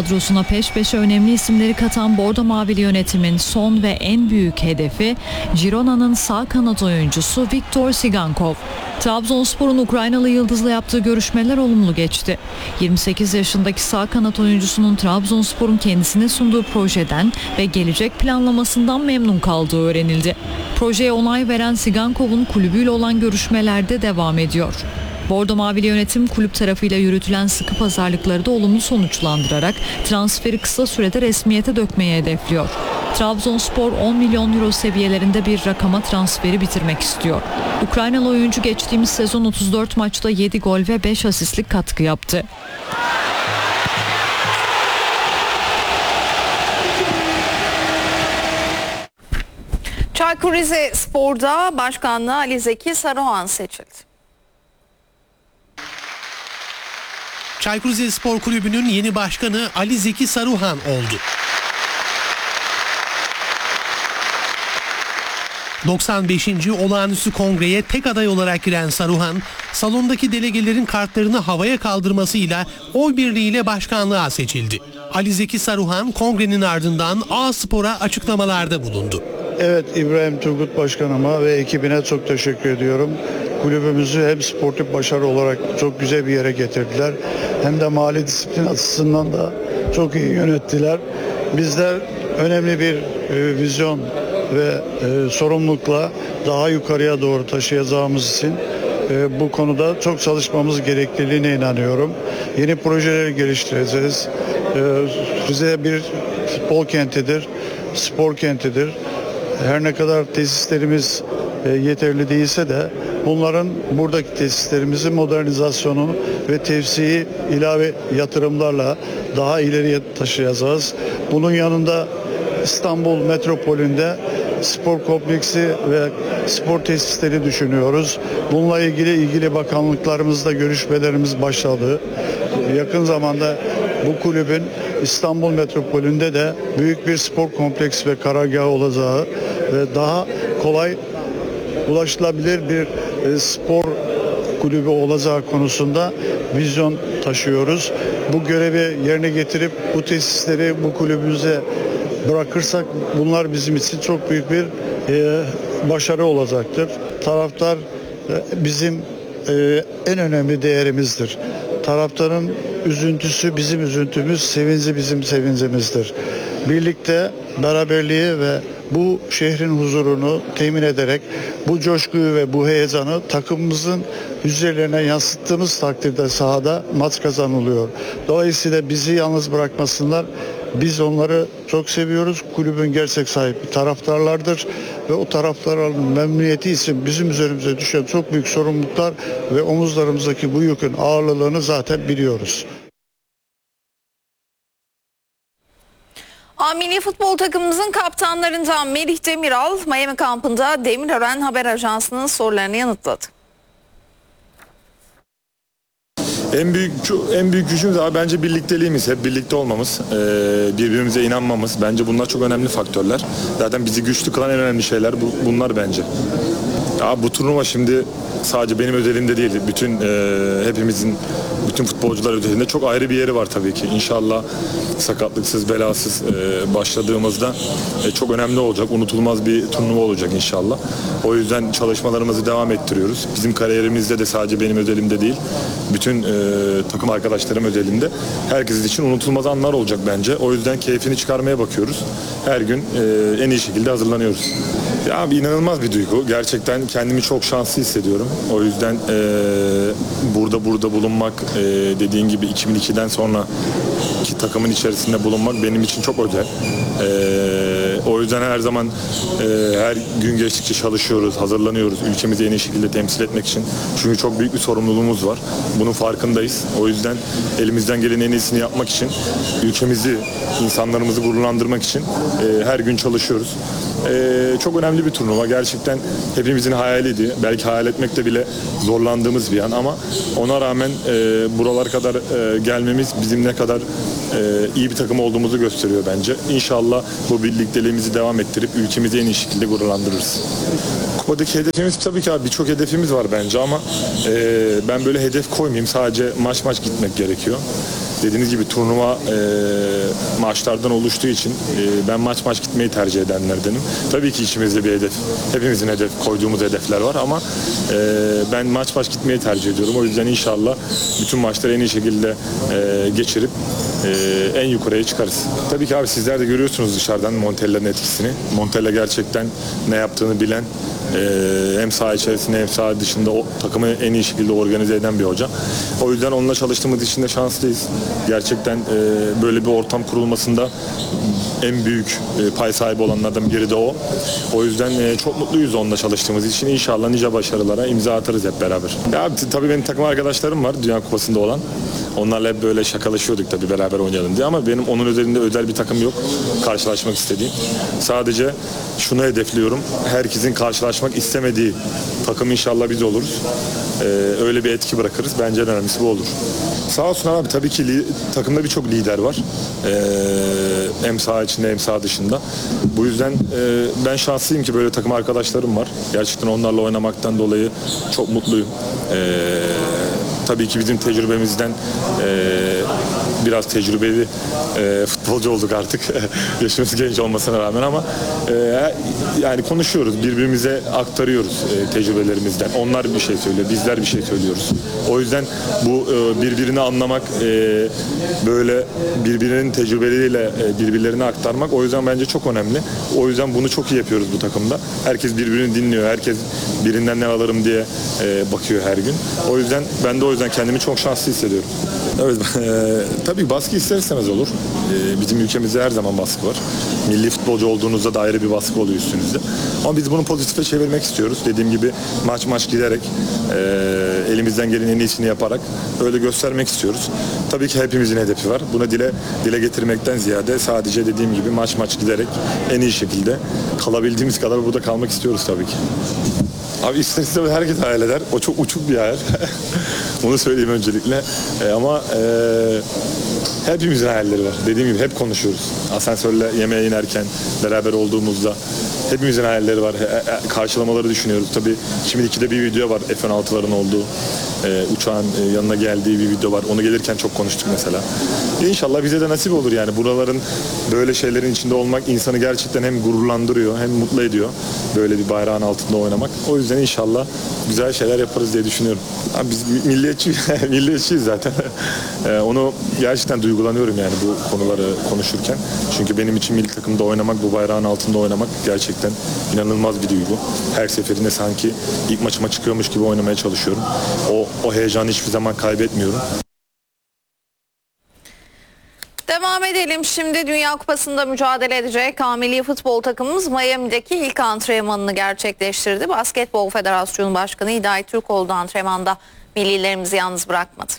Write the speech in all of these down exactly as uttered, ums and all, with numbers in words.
kadrosuna peş peşe önemli isimleri katan Bordo Mavili yönetimin son ve en büyük hedefi Girona'nın sağ kanat oyuncusu Viktor Sigankov. Trabzonspor'un Ukraynalı yıldızla yaptığı görüşmeler olumlu geçti. yirmi sekiz yaşındaki sağ kanat oyuncusunun Trabzonspor'un kendisine sunduğu projeden ve gelecek planlamasından memnun kaldığı öğrenildi. Projeye onay veren Sigankov'un kulübüyle olan görüşmelerde devam ediyor. Bordo Mavili yönetim kulüp tarafıyla yürütülen sıkı pazarlıkları da olumlu sonuçlandırarak transferi kısa sürede resmiyete dökmeyi hedefliyor. Trabzonspor on milyon euro seviyelerinde bir rakama transferi bitirmek istiyor. Ukraynalı oyuncu geçtiğimiz sezon otuz dört maçta yedi gol ve beş asistlik katkı yaptı. Çaykur Rizespor'da başkanlığa Ali Zeki Saruhan seçildi. Çaykur Rizespor Kulübü'nün yeni başkanı Ali Zeki Saruhan oldu. doksan beşinci olağanüstü kongreye tek aday olarak giren Saruhan, salondaki delegelerin kartlarını havaya kaldırmasıyla oy birliğiyle başkanlığa seçildi. Ali Zeki Saruhan kongrenin ardından A-Spor'a açıklamalarda bulundu. Evet, İbrahim Turgut Başkanıma ve ekibine çok teşekkür ediyorum. Kulübümüzü hem sportif başarı olarak çok güzel bir yere getirdiler. Hem de mali disiplin açısından da çok iyi yönettiler. Bizler önemli bir e, vizyon ve e, sorumlulukla daha yukarıya doğru taşıyacağımız için e, bu konuda çok çalışmamız gerekliliğine inanıyorum. Yeni projeleri geliştireceğiz. E, Rize bir futbol kentidir, spor kentidir. Her ne kadar tesislerimiz e, yeterli değilse de bunların buradaki tesislerimizin modernizasyonu ve tevsiyi ilave yatırımlarla daha ileriye taşıyacağız. Bunun yanında İstanbul metropolünde spor kompleksi ve spor tesisleri düşünüyoruz. Bununla ilgili ilgili bakanlıklarımızla görüşmelerimiz başladı. Yakın zamanda bu kulübün İstanbul metropolünde de büyük bir spor kompleksi ve karargahı olacağı ve daha kolay ulaşılabilir bir e, spor kulübü olacağı konusunda vizyon taşıyoruz. Bu görevi yerine getirip bu tesisleri bu kulübümüze bırakırsak bunlar bizim için çok büyük bir e, başarı olacaktır. Taraftar e, bizim e, en önemli değerimizdir. Taraftarın üzüntüsü bizim üzüntümüz, sevinci bizim sevincimizdir. Birlikte beraberliği ve bu şehrin huzurunu temin ederek bu coşkuyu ve bu heyecanı takımımızın üzerlerine yansıttığımız takdirde sahada maç kazanılıyor. Dolayısıyla bizi yalnız bırakmasınlar. Biz onları çok seviyoruz. Kulübün gerçek sahibi taraftarlardır ve o taraftarların memnuniyeti için bizim üzerimize düşen çok büyük sorumluluklar ve omuzlarımızdaki bu yükün ağırlığını zaten biliyoruz. A Milli Futbol takımımızın kaptanlarından Melih Demiral, Miami kampında Demirören Haber Ajansı'nın sorularını yanıtladı. En büyük en büyük gücümüz abi bence birlikteliğimiz, hep birlikte olmamız, birbirimize inanmamız. Bence bunlar çok önemli faktörler. Zaten bizi güçlü kılan en önemli şeyler bunlar bence. Ya bu turnuva şimdi sadece benim özelimde değil, bütün e, hepimizin, bütün futbolcular özelinde çok ayrı bir yeri var tabii ki. İnşallah sakatlıksız, belasız e, başladığımızda e, çok önemli olacak, unutulmaz bir turnuva olacak inşallah. O yüzden çalışmalarımızı devam ettiriyoruz. Bizim kariyerimizde de sadece benim özelimde değil, bütün e, takım arkadaşlarım özelinde herkes için unutulmaz anlar olacak bence. O yüzden keyfini çıkarmaya bakıyoruz. Her gün e, en iyi şekilde hazırlanıyoruz. Ya inanılmaz bir duygu. Gerçekten kendimi çok şanslı hissediyorum. O yüzden e, burada burada bulunmak, e, dediğin gibi iki bin ikiden sonra ki takımın içerisinde bulunmak benim için çok özel. E, o yüzden her zaman e, her gün geçtikçe çalışıyoruz, hazırlanıyoruz ülkemizi en iyi şekilde temsil etmek için. Çünkü çok büyük bir sorumluluğumuz var. Bunun farkındayız. O yüzden elimizden gelen en iyisini yapmak için, ülkemizi, insanlarımızı gururlandırmak için e, her gün çalışıyoruz. Ee, çok önemli bir turnuva. Gerçekten hepimizin hayaliydi. Belki hayal etmekte bile zorlandığımız bir an ama ona rağmen e, buralar kadar e, gelmemiz bizim ne kadar e, iyi bir takım olduğumuzu gösteriyor bence. İnşallah bu birlikteliğimizi devam ettirip ülkemizi en iyi şekilde gururlandırırız. Kupadaki hedefimiz tabii ki abi birçok hedefimiz var bence ama e, ben böyle hedef koymayayım. Sadece maç maç gitmek gerekiyor. dediğiniz gibi turnuva e, maçlardan oluştuğu için e, ben maç maç gitmeyi tercih edenlerdenim. Tabii ki içimizde bir hedef, hepimizin hedef koyduğumuz hedefler var ama e, ben maç maç gitmeyi tercih ediyorum. O yüzden inşallah bütün maçları en iyi şekilde e, geçirip e, en yukarıya çıkarız. Tabii ki abi sizler de görüyorsunuz dışarıdan Montella'nın etkisini. Montella gerçekten ne yaptığını bilen, e, hem saha içerisinde hem saha dışında o takımı en iyi şekilde organize eden bir hoca. O yüzden onunla çalıştığımız için de şanslıyız. Gerçekten e, böyle bir ortam kurulmasında en büyük e, pay sahibi olanlardan biri de o. O yüzden e, çok mutluyuz onunla çalıştığımız için. İnşallah nice başarılara imza atarız hep beraber. Ya tabii benim takım arkadaşlarım var Dünya Kupası'nda olan. Onlarla hep böyle şakalaşıyorduk tabii beraber oynayalım diye ama benim onun üzerinde özel bir takım yok karşılaşmak istediğim. Sadece şunu hedefliyorum. Herkesin karşılaşmak istemediği takım inşallah biz oluruz. Ee, öyle bir etki bırakırız. Bence en önemlisi bu olur. Sağ olsun abi tabii ki li- takımda birçok lider var. Ee, hem saha içinde hem saha dışında. Bu yüzden e, ben şanslıyım ki böyle takım arkadaşlarım var. Gerçekten onlarla oynamaktan dolayı çok mutluyum. Ee, Tabii ki bizim tecrübemizden e, biraz tecrübeli e, futbolcu olduk artık. Yaşımız genç olmasına rağmen ama e, yani konuşuyoruz, birbirimize aktarıyoruz e, tecrübelerimizden. Onlar bir şey söylüyor, bizler bir şey söylüyoruz. O yüzden bu e, birbirini anlamak, e, böyle birbirinin tecrübeleriyle e, birbirlerine aktarmak o yüzden bence çok önemli. O yüzden bunu çok iyi yapıyoruz bu takımda. Herkes birbirini dinliyor, herkes birinden ne alırım diye e, bakıyor her gün. O yüzden ben de o yüzden kendimi çok şanslı hissediyorum. Evet, e, tabii baskı ister istemez olur. E, bizim ülkemizde her zaman baskı var. Milli futbolcu olduğunuzda da ayrı bir baskı oluyor üstünüzde. Ama biz bunu pozitife çevirmek istiyoruz. Dediğim gibi maç maç giderek, e, elimizden gelen en iyisini yaparak öyle göstermek istiyoruz. Tabii ki hepimizin hedefi var. Buna dile dile getirmekten ziyade sadece dediğim gibi maç maç giderek en iyi şekilde kalabildiğimiz kadar burada kalmak istiyoruz tabii ki. Abi ister istemez herkes hayal eder. O çok uçuk bir hayal. Onu söyleyeyim öncelikle. E, ama e, hepimizin hayalleri var. Dediğim gibi hep konuşuyoruz. Asansörle yemeğe inerken beraber olduğumuzda hepimizin hayalleri var. E, e, karşılamaları düşünüyoruz. Tabii şimdi ikide bir video var F on altıların olduğu. E, uçağın e, yanına geldiği bir video var. Onu gelirken çok konuştuk mesela. E, İnşallah bize de nasip olur yani. Buraların böyle şeylerin içinde olmak insanı gerçekten hem gururlandırıyor hem mutlu ediyor. Böyle bir bayrağın altında oynamak. O yüzden inşallah güzel şeyler yaparız diye düşünüyorum. Abi biz milliyetçi, milliyetçiyiz zaten. e, onu gerçekten duygulanıyorum yani bu konuları konuşurken. Çünkü benim için milli takımda oynamak, bu bayrağın altında oynamak gerçekten inanılmaz bir duygu. Her seferinde sanki ilk maçıma çıkıyormuş gibi oynamaya çalışıyorum. O O heyecanı hiçbir zaman kaybetmiyorum. Devam edelim. Şimdi Dünya Kupası'nda mücadele edecek A milli futbol takımımız Miami'deki ilk antrenmanını gerçekleştirdi. Basketbol Federasyonu Başkanı Hidayet Türkoğlu da antrenmanda millilerimizi yalnız bırakmadı.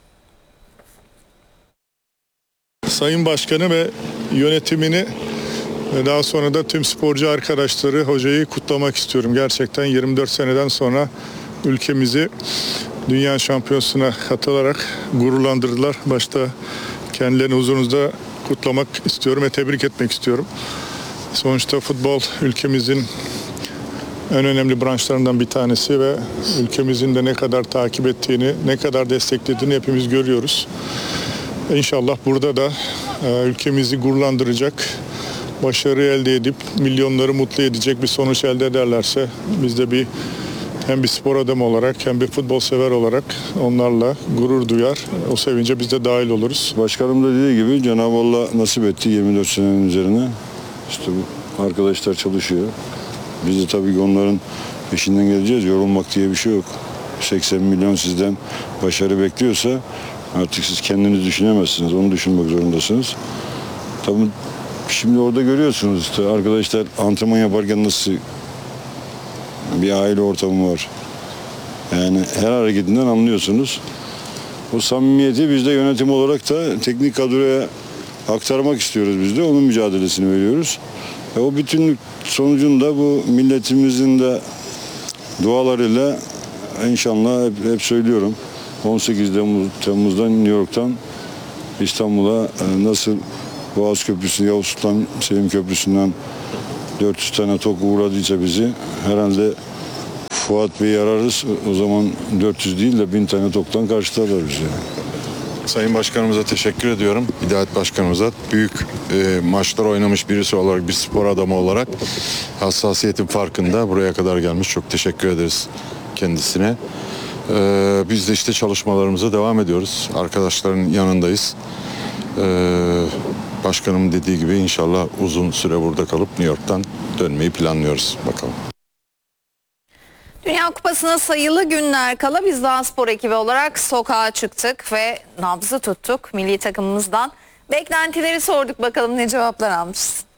Sayın Başkanı ve yönetimini ve daha sonra da tüm sporcu arkadaşları, hocayı kutlamak istiyorum. Gerçekten yirmi dört seneden sonra ülkemizi Dünya Şampiyonası'na katılarak gururlandırdılar. Başta kendilerini huzurunuzda kutlamak istiyorum ve tebrik etmek istiyorum. Sonuçta futbol ülkemizin en önemli branşlarından bir tanesi ve ülkemizin de ne kadar takip ettiğini, ne kadar desteklediğini hepimiz görüyoruz. İnşallah burada da e, ülkemizi gururlandıracak, başarı elde edip milyonları mutlu edecek bir sonuç elde ederlerse biz de bir hem bir spor adamı olarak hem bir futbol sever olarak onlarla gurur duyar. O sevince biz de dahil oluruz. Başkanım da dediği gibi Cenab-ı Allah nasip etti yirmi dört senenin üzerine. İşte bu arkadaşlar çalışıyor. Biz de tabii ki onların peşinden geleceğiz. Yorulmak diye bir şey yok. seksen milyon sizden başarı bekliyorsa artık siz kendiniz düşünemezsiniz. Onu düşünmek zorundasınız. Tabii şimdi orada görüyorsunuz işte arkadaşlar antrenman yaparken nasıl bir aile ortamı var. Yani her hareketinden anlıyorsunuz. O samimiyeti biz de yönetim olarak da teknik kadroya aktarmak istiyoruz biz de. Onun mücadelesini veriyoruz. Ve o bütünlük sonucunda bu milletimizin de dualarıyla inşallah hep, hep söylüyorum. on sekiz Temmuz'dan New York'tan İstanbul'a nasıl Boğaz Köprüsü, Yavuz Sultan Selim Köprüsü'nden dört yüz tane tok uğradıysa bizi herhalde Fuat Bey'i ararız. O zaman dört yüz değil de bin tane toktan karşılarlar bizi. Sayın Başkanımıza teşekkür ediyorum. Hidayet Başkanımıza. Büyük e, maçlar oynamış birisi olarak, bir spor adamı olarak hassasiyetin farkında buraya kadar gelmiş. Çok teşekkür ederiz kendisine. E, biz de işte çalışmalarımıza devam ediyoruz. Arkadaşların yanındayız. E, başkanımın dediği gibi inşallah uzun süre burada kalıp New York'tan dönmeyi planlıyoruz. Bakalım. Dünya Kupası'na sayılı günler kala biz daha spor ekibi olarak sokağa çıktık ve nabzı tuttuk milli takımımızdan. Beklentileri sorduk, bakalım ne cevaplar almışız.